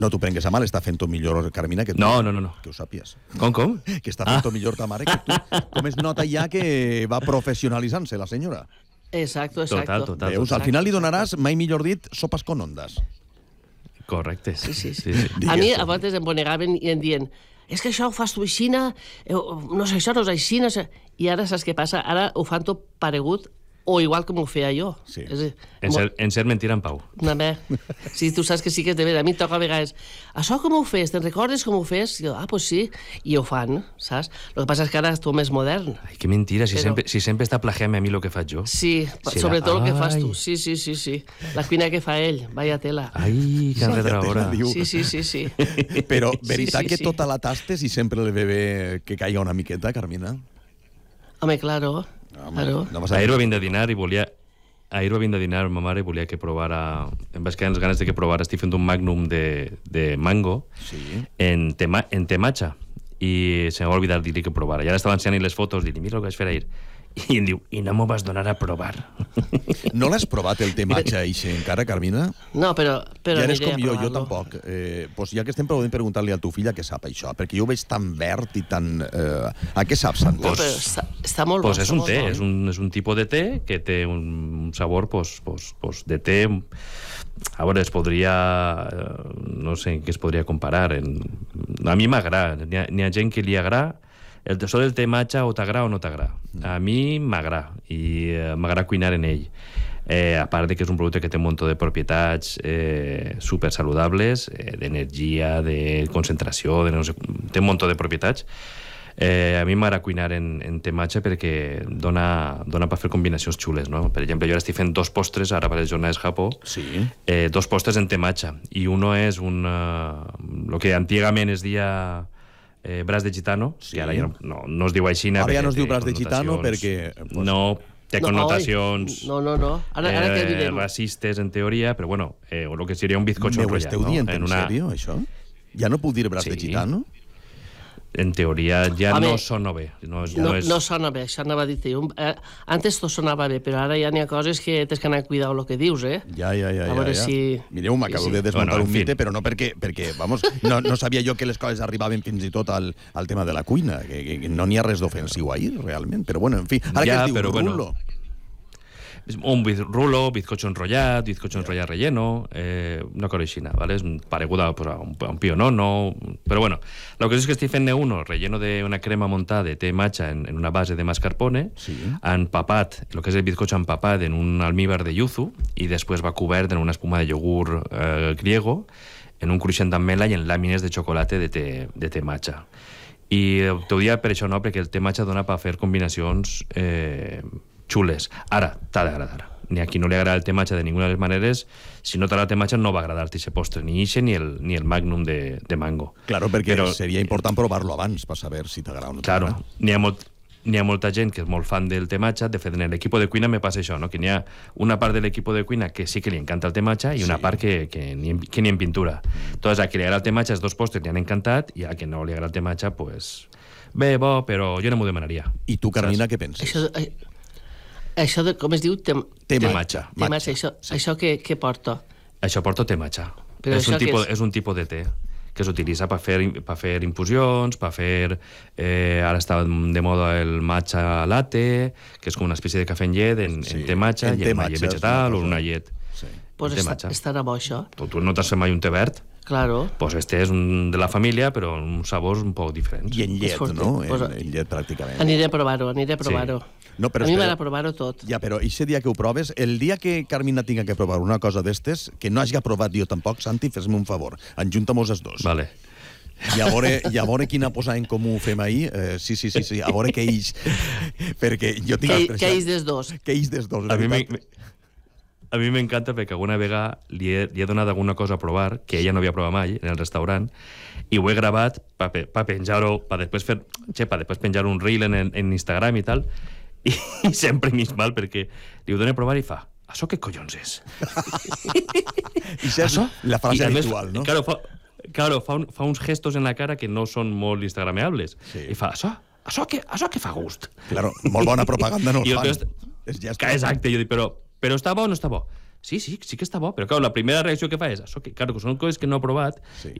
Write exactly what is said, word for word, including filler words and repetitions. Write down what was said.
No t'ho prengues a mal, està fent-ho millor, Carmina, que tu. No, no, no, no. Que ho sàpies. Com, com? Que està fent-ho ah. millor ta mare que tu. Com es nota ja que va professionalitzant-se la senyora. Exacto, exacto. Total, total. Veus, al final li donaràs, mai millor dit, sopes con ondas. Correcte. Sí, sí, sí. sí, sí. A mi a vegades em bonegaven i em dient és que això ho fas tu aixina, no sé, això no és aixina. I ara saps què passa? Ara ho fan tot paregut o igual com ho feia jo. Sí. És dir, en, ser, en ser mentira en Pau. No, bé. Sí, tu saps que sí que és de veres. A mi em toca a vegades, això com ho fes? Te'n recordes com ho fes? I jo, ah, pues sí. I ho fan, saps? El que passa és que ara és tot més modern. Ai, que mentira, si, Però... sempre, si sempre està plagiant a mi el que faig jo. Sí, Serà... sobretot el que fas Ai. tu. Sí, sí, sí, sí. La cuina que fa ell, vaya tela. Ai, que enredadora. Sí, sí, sí, sí. Però, veritat sí, sí, que sí. tota la tastes i sempre le ve bé que caiga una miqueta, Carmina? Home, claro. Home, claro. no vas a... Ahir va vindre a dinar i volia... Ahir va vindre a dinar ma mare i volia que provara... Em vaig quedar amb les ganes de que provara. Estic fent un magnum de, de mango Sí. en, tema, en té matxa. I se m'ha oblidat dir-li que provara. I ara estava ensenyant les fotos, dir-li, mira el que vaig fer ahir. I em diu, i no m'ho vas donar a provar. No l'has provat el té matxa eixe encara, Carmina? No, però, però ja eres aniré com a jo, jo provar-lo. tampoc. Eh, pues ja que estem, podem preguntar-li a tu filla què sap això, perquè jo ho veig tan verd i tan... Eh, a què saps, Santi? No, però està, està molt Pues bo. és està un molt té, bo. és un, és un tipus de té que té un sabor pues, pues, pues de té... A veure, es podria... No sé en què es podria comparar. En, a mi m'agrada. N'hi ha, n'hi ha gent que li agrada. El so del té matxa o t'agrada o no t'agrada. A mi m'agrada i eh, m'agrada cuinar en ell. Eh, a part de que és un producte que té un munt de propietats eh, super saludables, eh, d'energia, de concentració, de no sé, té un munt de propietats. Eh, a mi m'agrada cuinar en, en té matxa perquè dona, dona per fer combinacions xules, no? Per exemple, jo ara estic fent dos postres, ara per les jornades Japó, Sí. eh, dos postres en té matxa, i uno és un... Uh, lo que antigament es dia... Eh, braç de gitano, Sí. que ara ja no, no, no es diu així. Ara ja no es diu braç de gitano perquè... Pues, No, té No, connotacions... oi, no, no, no. Ara, ara què eh, direm? racistes, en teoria, però bueno, eh, o el que seria un bizcocho me ho enrotllat, esteu no? dient en, una... sèrio, això? Ja no puc dir braç Sí. de gitano? En teoria ja Home, no sona bé. No, és, No, no és... no sona bé, això anava a dir-te. Un- eh, Antes tot sonava bé, però ara ja n'hi ha coses que tens que anar a cuidar el que dius, eh? Ja, ja, ja. A veure ja, ja. si- Mireu, m'acabo sí, sí. de desmuntar Bueno, en un fi. mite, però no perquè, perquè vamos, no, no sabia jo que les coses arribaven fins i tot al, al tema de la cuina, que, que no n'hi ha res d'ofensiu ahir, realment. Però bueno, en fi, ara Ja, que es diu però bueno. rulo. Un biz- rulo, bizcocho enrotllat, bizcocho enrotllat relleno, eh, una cosa així, ¿vale? És pareguda pues, a, un, a un pionono... Però bueno, lo que és que estic fent-ne uno relleno d'una crema montada de té matxa en, en una base de mascarpone, Sí. empapat, el que és el bizcocho empapat en un almíbar de yuzu i després va cobert en una espuma de iogurt eh, griego, en un cruixent d'amela i en làmines de xocolata de té, de té matxa. I t'ho dia per això, no? Perquè el té matxa dona per fer combinacions eh, xules. Ara, t'ha d'agradar. Ni a qui no li agrada el té matxa de ninguna de les maneres, si no t'agrada el té matxa no va agradar-te aquest postre, ni ixe ni el, ni el magnum de, de mango. Claro, perquè Però- seria important provar-lo abans per saber si t'agrada o no Claro, t'agrada. n'hi ha, molt, n'hi ha molta gent que és molt fan del té matxa. De fet, en l'equip de cuina me passa això, no? Que n'hi ha una part de l'equip de cuina que sí que li encanta el té matxa i una Sí. part que, que, ni, en, que ni en pintura. Entonces, a qui li agrada el té matxa, els dos postres li han encantat, i a qui no li agrada el té matxa, pues... Bé, bo, però jo no m'ho demanaria. I tu, Carmina, què penses? Això, eh, això de, com es diu? Tem, Té té matxa. Té matxa, això, Sí. això què, què porta? Això porta té matxa. Però És un, això què tipus, és? és un tipus de té que s'utilitza per fer, per fer infusions, per fer... Eh, ara està de moda el matcha latte, que és com una espècie de cafè en llet, en, Sí, en té matxa, en i té en una matxa, llet és vegetal una o cosa. una llet. Sí. Pues té està, matxa. estarà bo, això. Tu, tu no t'has fet mai un té verd? Claro. Pues este és un de la família, però amb uns sabors un poc diferents. I en llet, Pues, no? pues, En, en llet, pràcticament. Aniré a provar-ho, aniré a provar-ho. No, però a mi espera. m'agrada provar-ho tot. Ja, però eixe dia que ho proves, el dia que Carmina tinga que provar una cosa d'estes, que no hagi provat jo tampoc, Santi, fes-me un favor, enjunta-mos els dos. Vale. I a veure, i a veure quina posada en comú fem ahir. Eh, sí, sí, sí, sí, a veure què ix. Perquè jo tinc... Què, la què impressió- és des dos? Què ix des dos, la A mi veritat. me- A mi m'encanta perquè alguna vegada li he, li he donat alguna cosa a provar que ella no havia provat mai en el restaurant i ho he gravat per pa penjar-ho, per després fer, che, per després penjar un reel en, en Instagram i tal, i, i sempre m'és mal perquè li ho dono a provar i fa, això què collons és? I això és la frase I a més, habitual, no? Claro, fa, claro fa, un, fa uns gestos en la cara que no són molt instagrameables. Sí. I fa, això, això, que, això que fa gust? Claro, molt bona propaganda no I el el fan. que és- És ja Que exacte, jo dic, però, però està bo o no està bo? sí, sí, sí que està bo, però clar, la primera reacció que fa és això, que, claro, que són coses que no ha provat, Sí.